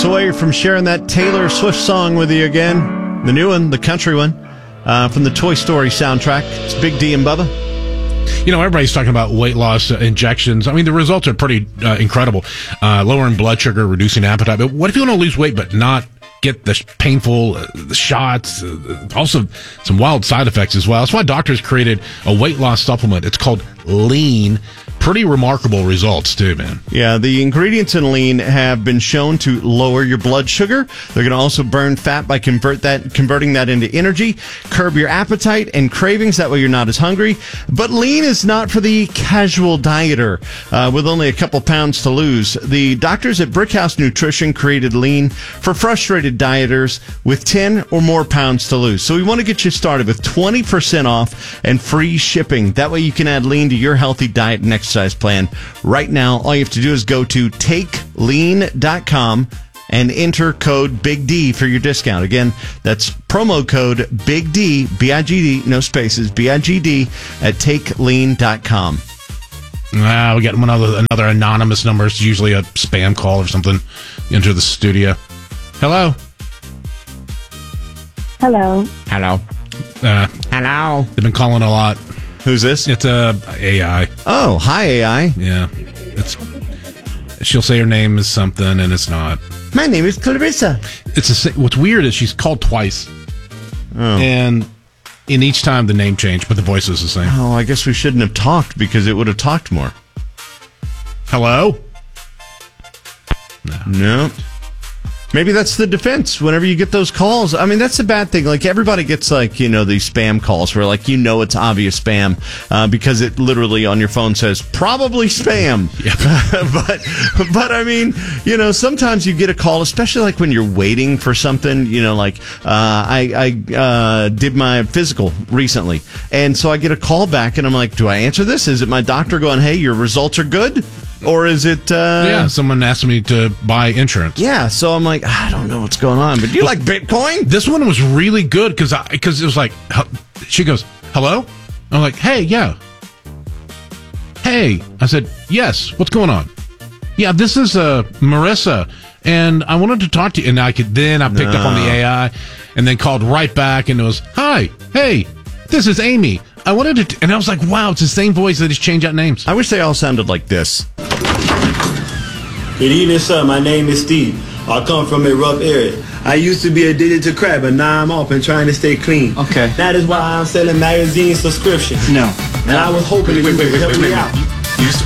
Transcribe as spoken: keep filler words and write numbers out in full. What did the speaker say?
minutes away from sharing that Taylor Swift song with you again. The new one, the country one, uh, from the Toy Story soundtrack. It's Big D and Bubba. You know, everybody's talking about weight loss uh, injections. I mean, the results are pretty uh, incredible. Uh, lowering blood sugar, reducing appetite. But what if you want to lose weight but not get the sh- painful uh, the shots? Uh, also, some wild side effects as well. That's why doctors created a weight loss supplement. It's called Lean. Pretty remarkable results, too, man. Yeah, the ingredients in Lean have been shown to lower your blood sugar. They're going to also burn fat by convert that, converting that into energy, curb your appetite and cravings. That way you're not as hungry. But Lean is not for the casual dieter uh, with only a couple pounds to lose. The doctors at Brickhouse Nutrition created Lean for frustrated dieters with ten or more pounds to lose. So we want to get you started with twenty percent off and free shipping. That way you can add Lean to your healthy diet and exercise plan. Right now, all you have to do is go to take lean dot com and enter code Big D for your discount. Again, that's promo code Big D, B I G D, no spaces, B I G D at take lean dot com. Ah, we got one other, another anonymous number. It's usually a spam call or something. Enter the studio. Hello. Hello. Hello. Uh, Hello. they've been calling a lot. Who's this? It's a A I. Oh, hi, A I. Yeah, it's. She'll say her name is something, and it's not. My name is Clarissa. It's a. What's weird is she's called twice, Oh. and in each time the name changed, but the voice is the same. Oh, I guess we shouldn't have talked because it would have talked more. Hello? No. Maybe that's the defense whenever you get those calls. I mean, that's a bad thing. Like, everybody gets, like, you know, these spam calls where, like, you know it's obvious spam uh, because it literally on your phone says, probably spam. but, but I mean, you know, sometimes you get a call, especially, like, when you're waiting for something, you know, like, uh, I, I uh, did my physical recently. And so I get a call back, and I'm like, do I answer this? Is it my doctor going, hey, your results are good? Or is it... Uh, Yeah, someone asked me to buy insurance. Yeah, so I'm like, I don't know what's going on. But do you like Bitcoin? This one was really good because because it was like, she goes, hello? I'm like, hey, yeah. Hey. I said, yes, what's going on? Yeah, this is uh, Marissa, and I wanted to talk to you. And I could then I picked No. up on the A I and then called right back, and it was, hi, hey, this is Amy. I wanted to, t-, and I was like, wow, it's the same voice. They just change out names. I wish they all sounded like this. Good evening, sir. My name is Steve. I come from a rough area. I used to be addicted to crack, but now I'm off and trying to stay clean. Okay. That is why I'm selling magazine subscriptions. No. And I was hoping that you could help me out. You used to